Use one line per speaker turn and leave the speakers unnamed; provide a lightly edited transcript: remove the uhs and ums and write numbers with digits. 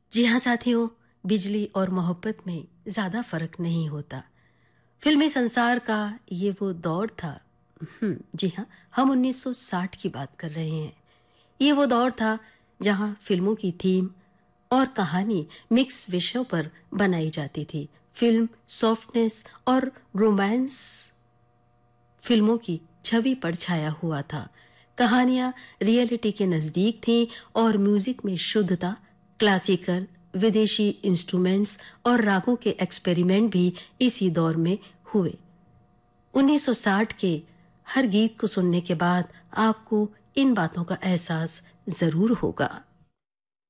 जी हाँ साथियों, बिजली और मोहब्बत में ज़्यादा फर्क नहीं होता। फिल्मी संसार का ये वो दौर था। जी हाँ, हम 1960 की बात कर रहे हैं। ये वो दौर था जहाँ फिल्मों की थीम और कहानी मिक्स विषयों पर बनाई जाती थी। फिल्म सॉफ्टनेस और रोमांस फिल्मों की छवि पर छाया हुआ था। कहानियां रियलिटी के नजदीक थीं और म्यूजिक में शुद्धता, क्लासिकल, विदेशी इंस्ट्रूमेंट्स और रागों के एक्सपेरिमेंट भी इसी दौर में हुए। 1960 के हर गीत को सुनने के बाद आपको इन बातों का एहसास जरूर होगा।